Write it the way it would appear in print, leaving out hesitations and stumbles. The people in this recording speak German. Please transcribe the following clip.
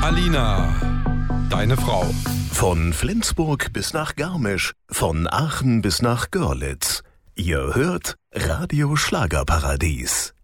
Alina, deine Frau. Von Flensburg bis nach Garmisch, von Aachen bis nach Görlitz. Ihr hört Radio Schlagerparadies.